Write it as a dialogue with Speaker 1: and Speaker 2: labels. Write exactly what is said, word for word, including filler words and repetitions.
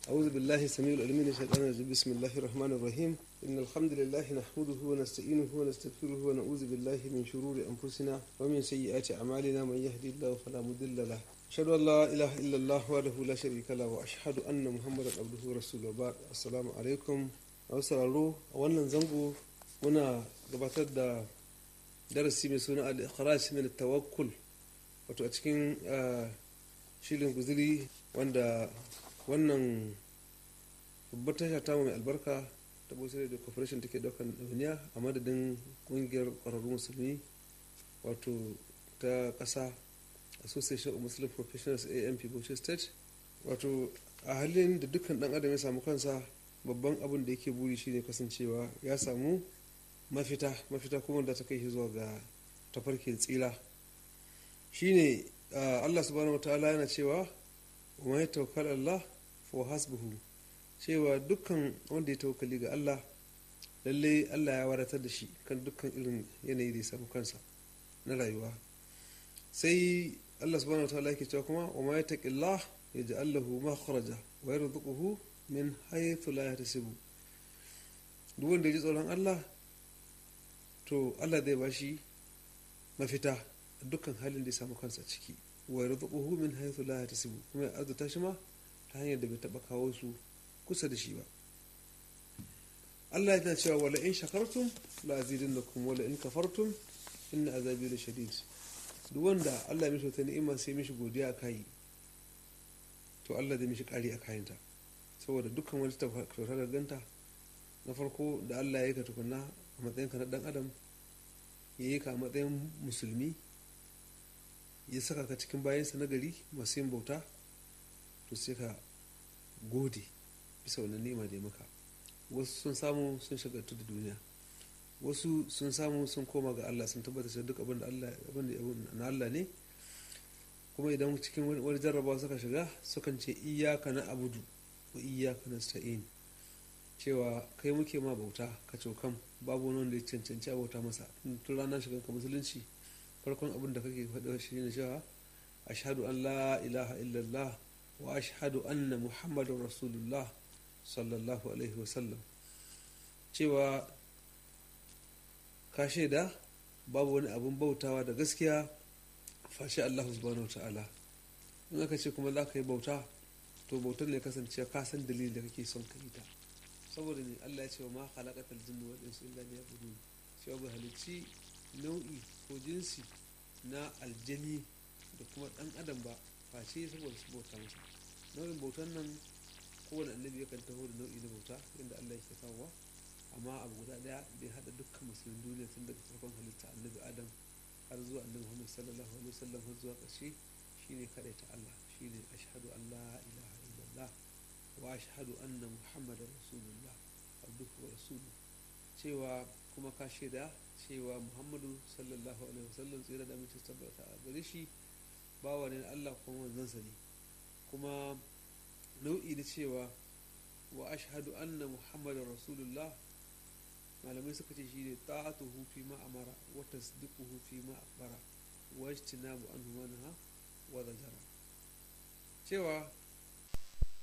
Speaker 1: أعوذ بالله السميع العليم من الشيطان الرجيم بسم الله الرحمن الرحيم إن الحمد لله نحمده ونستعينه ونستغفره ونعوذ بالله من شرور أنفسنا ومن سيئات أعمالنا من يهدي الله فلا مضل له أشهد أن لا إله إلا الله وحده لا شريك له وأشهد أن محمدا عبده ورسوله بعد السلام عليكم أوسرارو wannan zango muna gabatar da darasi mai suna al-ikhraj min at-tawakkul wato a cikin shirin guzuri wanda wannan babbar tasha ta mai albarka ta Bauchi da corporation take daukan duniya a madadin kungiyar kwararru musulmi wato ta kasa Association of Muslim Professionals A M P Bauchi State. Wato a halin da dukkan dan adam ya samu kansa, babban abin da yake buri shine kasancewa ya samu mafita mafita kuma da ta kai shi zuwa ga tafarkin tsira. Shine Allah subhanahu wataala yana cewa wa mai tawakkal Allah fa hasbuhu, cewa dukkan wanda ya tawakkali ga Allah lalle Allah ya wadatar da shi kan dukkan irin yanayi da ya samu kansa na rayuwa. Sai Allah subhanahu wataala yake cewa kuma wa mai taqillah yaj'al lahu makhraja wa yarzuquhu min haythu la yahtasibu. Duk wanda ya ji tsoron Allah to Allah zai bashi mafita a dukkan halin da ya samu kansa ciki, wa yarzuquhu min haythu la yahtasibu, kuma ya arzuta shi ma ta hanyar da bai taba kawo su kusa da shi ba. Allah yana cewa wala in shakartum la azidannakum wala in kafartum inna azabi la shadid. Duk wanda Allah ya mishi wata ni'ima sai mishi godiya kai, to Allah zai mishi kari a kayanta, saboda dukkan wani kyauta da ganta na farko da Allah ya yi ka tukunna a matsayin ka na dan adam, ya yi ka a matsayin musulmi, ya saka ka cikin bayansa na gari masu yin bauta, to sai ka gode bisa wannan ni'ima da ya maka. Wasu sun samu sun shagaltu da duniya, wasu sun samu sun koma ga Allah, sun tabbatar da duk abin da Allah abin da na Allah ne. Kuma idan cikin wani jarrabawa suka shiga sukan ce iyyaka na'budu wa iyyaka nasta'in, cewa kai muke ma bauta ka cokan, babu wani wanda ya cancanci a bauta masa. Tun ranar shigan ka musulunci farkon abin da kake faɗa shi ne cewa ashhadu an la ilaha illallah wa ashhadu anna muhammadun rasulullah sallallahu alaihi wasallam, cewa ka shaida babu wani abin bautawa da gaskiya fashe Allah subhanahu ta'ala. In aka ce kuma za ka yi bauta, to bautar ne kasance ka san dalilin da kake son ka yi ta, saboda ne Allah ya ce wa ma khalaqatal jinna wal insa illa liya'budun, cewa ba halicci nau'i ko jinsi na aljani da kuma dan adam ba face saboda su bauta masa. Nau'in bautan nan kowane annabi yakan taho da nau'i na bauta inda Allah yake kawowa, amma abu guda daya bai hada dukkan musulmin duniya tun daga farkon halitta annabi Adam har zuwa annabi Muhammad sallallahu alaihi wasallam har zuwa ƙarshe, shine kadaita Allah, shine ashhadu an la ilaha illallah wa ashhadu anna muhammadar rasulullah abduhu wa rasuluhu, cewa kuma ka shaida cewa Muhammadu sallallahu alaihi wasallam tsira da mutum tabbata a gare shi bawa ne Allah kuma manzansa ne. Kuma nau'i da cewa wa ashhadu anna muhammadar rasulullah, malamai suka ce shi ne ta'atuhu fi ma amara wa tasdiquhu fi ma akhbara wa ijtinabu anhu ma naha wa zajara, cewa